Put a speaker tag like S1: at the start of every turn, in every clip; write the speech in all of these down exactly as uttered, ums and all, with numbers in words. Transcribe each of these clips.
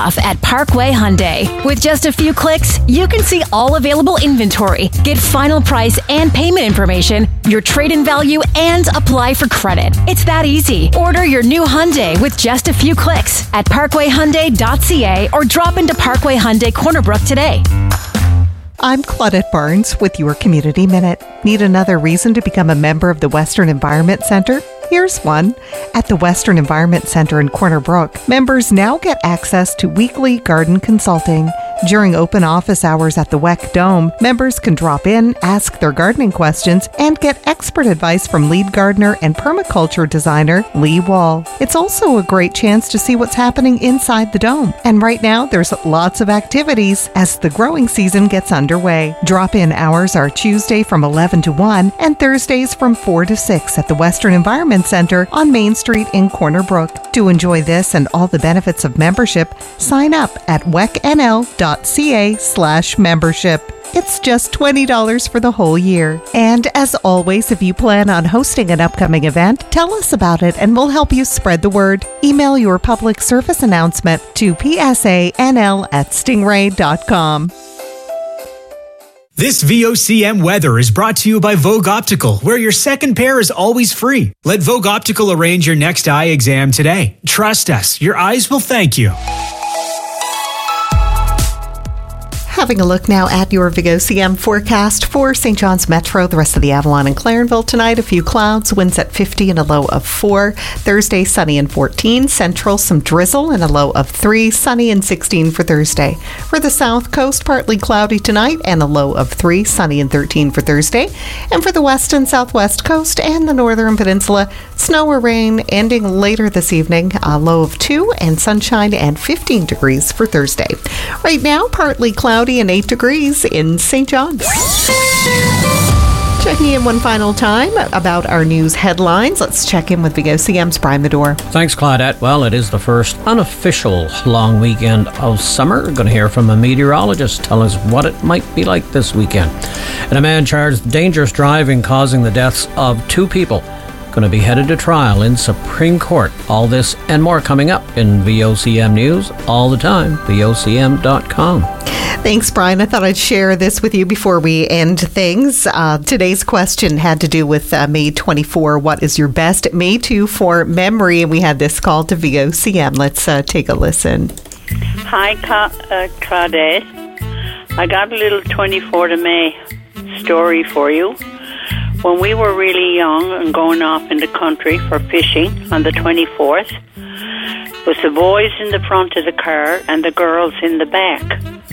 S1: off at Parkway Hyundai. With just a few clicks, you can see all available inventory, get final price and payment information, your trade-in value, and apply for credit. It's that easy. Order your new Hyundai with just a few clicks at parkway hyundai dot c a or drop into Parkway Hyundai Corner Brook today.
S2: I'm Claudette Barnes with your Community Minute. Need another reason to become a member of the Western Environment Center? Here's one. At the Western Environment Center in Corner Brook, members now get access to weekly garden consulting. During open office hours at the W E C Dome, members can drop in, ask their gardening questions, and get expert advice from lead gardener and permaculture designer Lee Wall. It's also a great chance to see what's happening inside the dome. And right now, there's lots of activities as the growing season gets underway. Drop-in hours are Tuesday from eleven to one and Thursdays from four to six at the Western Environment Center on Main Street in Corner Brook. To enjoy this and all the benefits of membership, sign up at wecnl.ca slash membership. It's just twenty dollars for the whole year. And as always, if you plan on hosting an upcoming event, tell us about it and we'll help you spread the word. Email your public service announcement to p s a n l at stingray dot com.
S3: This V O C M weather is brought to you by Vogue Optical, where your second pair is always free. Let Vogue Optical arrange your next eye exam today. Trust us, your eyes will thank you.
S2: Having a look now at your V O C M forecast for Saint John's Metro, the rest of the Avalon and Clarenville tonight. A few clouds, winds at fifty and a low of four. Thursday, sunny and fourteen. Central, some drizzle and a low of three. Sunny and sixteen for Thursday. For the South Coast, partly cloudy tonight and a low of three. Sunny and thirteen for Thursday. And for the West and Southwest Coast and the Northern Peninsula, snow or rain ending later this evening. A low of two and sunshine and fifteen degrees for Thursday. Right now, partly cloudy and eight degrees in Saint John's. Checking in one final time about our news headlines. Let's check in with V O C M's Brian Medore.
S4: Thanks, Claudette. Well, it is the first unofficial long weekend of summer. We're going to hear from a meteorologist tell us what it might be like this weekend. And a man charged with dangerous driving causing the deaths of two people going to be headed to trial in Supreme Court. All this and more coming up in V O C M News all the time, V O C M dot com.
S2: Thanks, Brian. I thought I'd share this with you before we end things. Uh, today's question had to do with uh, May twenty-fourth. What is your best May two for memory? And we had this call to V O C M. Let's uh, take a listen.
S5: Hi, Ca- uh, Claudette. I got a little twenty-fourth of May story for you. When we were really young and going off in the country for fishing on the twenty-fourth, was the boys in the front of the car and the girls in the back.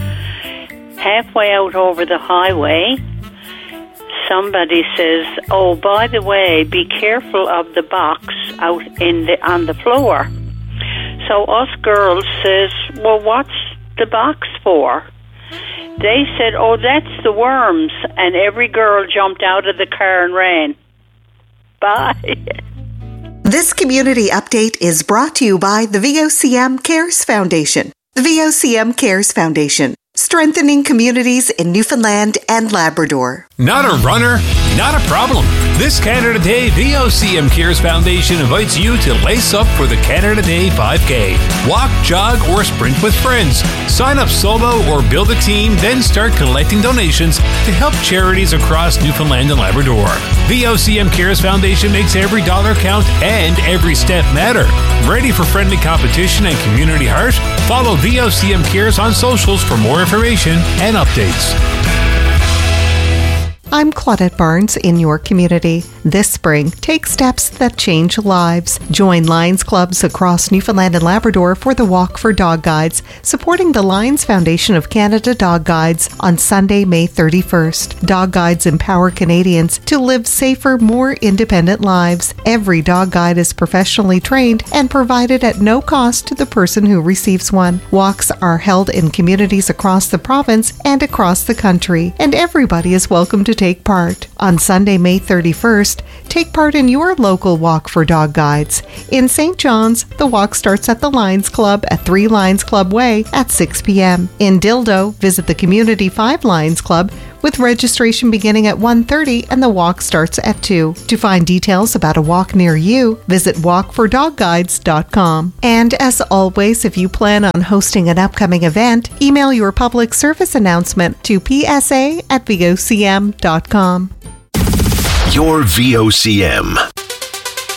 S5: Halfway out over the highway, somebody says, "Oh, by the way, be careful of the box out in the on the floor." So us girls says, "Well, what's the box for?" They said, "Oh, that's the worms," and every girl jumped out of the car and ran. Bye.
S2: This community update is brought to you by the V O C M Cares Foundation. The V O C M Cares Foundation, strengthening communities in Newfoundland and Labrador.
S6: Not a runner? Not a problem. This Canada Day, V O C M Cares Foundation invites you to lace up for the Canada Day five K. Walk, jog, or sprint with friends. Sign up solo or build a team, then start collecting donations to help charities across Newfoundland and Labrador. V O C M Cares Foundation makes every dollar count and every step matter. Ready for friendly competition and community heart? Follow V O C M Cares on socials for more information and updates.
S2: I'm Claudette Barnes in your community. This spring, take steps that change lives. Join Lions Clubs across Newfoundland and Labrador for the Walk for Dog Guides, supporting the Lions Foundation of Canada Dog Guides on Sunday, May thirty-first. Dog Guides empower Canadians to live safer, more independent lives. Every dog guide is professionally trained and provided at no cost to the person who receives one. Walks are held in communities across the province and across the country, and everybody is welcome to take part. On Sunday, May thirty-first, take part in your local Walk for Dog Guides. In Saint John's, the walk starts at the Lions Club at three Lions Club Way at six p.m. In Dildo, visit the Community five Lions Club, with registration beginning at one thirty and the walk starts at two. To find details about a walk near you, visit walk for dog guides dot com. And as always, if you plan on hosting an upcoming event, email your public service announcement to p s a at v o c m dot com.
S7: Your V O C M.